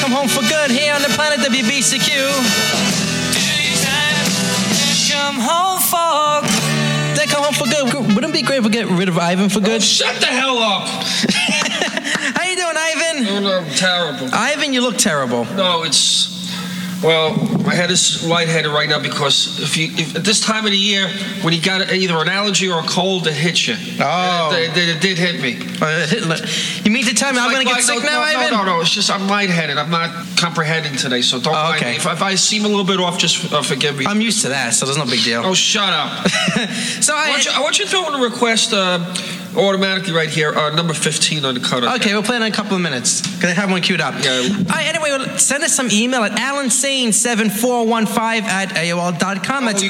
come home for good here on the planet WBCQ. Come home for good. They come home for good. Wouldn't it be great if we get rid of Ivan for good? Oh, shut the hell up. How you doing, Ivan? Oh, no, I'm terrible. Ivan, you look terrible. No, well, my head is lightheaded right now because if at this time of the year, when you got either an allergy or a cold, it hits you. Oh. It did hit me. You mean to tell me I'm going to get sick now, Ivan? No. It's just I'm lightheaded. I'm not comprehending today, so don't mind me. If I seem a little bit off, just forgive me. I'm used to that, so there's no big deal. Oh, shut up. So I want you to throw in a request automatically right here, number 15 on the cutter. Okay, we'll play it in a couple of minutes because I have one queued up. Yeah. All right, anyway, send us some email at alansane7415@AOL.com. That's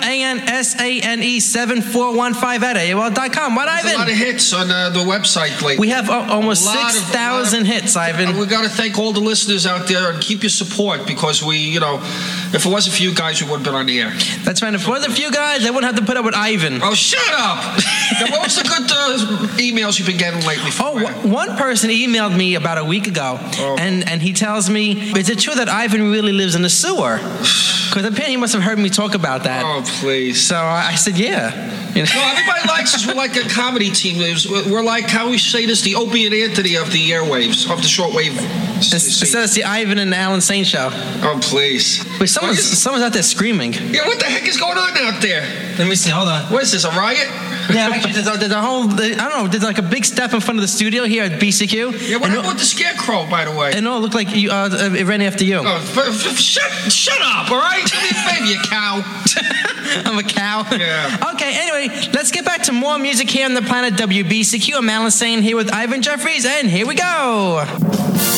ALANSANE7415@AOL.com. What, Ivan? There's a lot of hits on the website lately. We have almost 6,000 hits, Ivan. We got to thank all the listeners out there and keep your support because if it wasn't for you guys, we wouldn't have been on the air. That's right. If it wasn't for you guys, I wouldn't have to put up with Ivan. Oh, shut up! Now, what was the good emails you've been getting lately? One person emailed me about a week ago, and he tells me, is it true that Ivan really lives in the sewer? Because apparently he must have heard me talk about that. Oh, please. So I said, yeah. No, everybody likes us. We're like a comedy team. We're like, how we say this, the Opie and Anthony of the airwaves, of the shortwave. Instead, it's the Ivan and Alan Sane show. Oh, please. Wait, someone's out there screaming. Yeah, what the heck is going on out there? Let me see, hold on. What is this, a riot? Yeah, actually, there's a whole, I don't know, there's like a big step in front of the studio here at BCQ. Yeah, what about the scarecrow, by the way? And it looked like it ran after you. Oh, shut up, all right? Do me a favor, you cow. I'm a cow? Yeah. Okay, anyway, let's get back to more music here on the planet WBCQ. I'm Alan Sane here with Ivan Jeffries, and here we go.